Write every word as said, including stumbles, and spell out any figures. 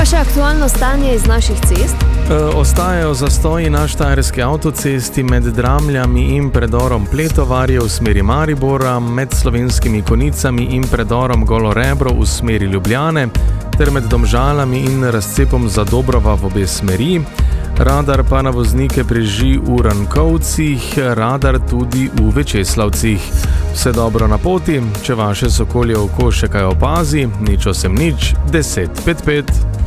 še aktualno stanje iz naših cest? E, ostajajo zastoji na štajerski avtocesti med Dramljami in predorom Pletovarje v smeri Maribora, med Slovenskimi Konicami in predorom Golo Rebro v smeri Ljubljane, ter med Domžalami in razcepom Zadobrova v obe smeri. Radar pa na voznike preži v Rankovcih, radar tudi v Večeslavcih. Vse dobro na poti, če vaše sokolje oko še kaj opazi, nič osem nič, deset pet pet.